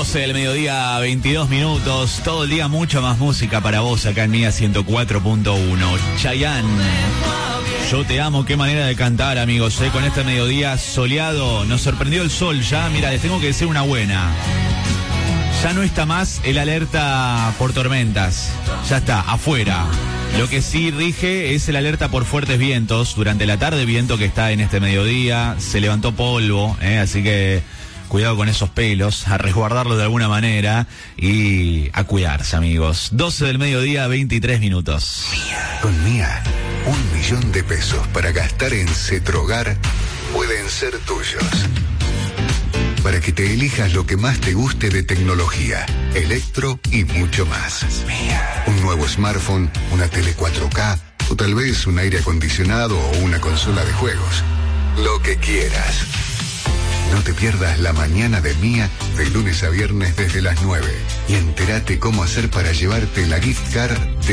12 del mediodía, 22 minutos. Todo el día mucha más música para vos acá en Mía 104.1. Chayanne, Yo te amo. Qué manera de cantar, amigos, con este mediodía soleado. Nos sorprendió el sol ya. Mira, les tengo que decir una buena. Ya no está más el alerta por tormentas. Ya está, afuera. Lo que sí rige es el alerta por fuertes vientos. Durante la tarde, viento que está en este mediodía. Se levantó polvo, así que cuidado con esos pelos, a resguardarlos de alguna manera y a cuidarse, amigos. 12 del mediodía, 23 minutos. Con Mía, 1 millón de pesos para gastar en Cetrogar pueden ser tuyos. Para que te elijas lo que más te guste de tecnología, electro y mucho más. Un nuevo smartphone, una tele 4K o tal vez un aire acondicionado o una consola de juegos. Lo que quieras. No te pierdas la mañana de Mía de lunes a viernes desde las 9 y entérate cómo hacer para llevarte la gift card de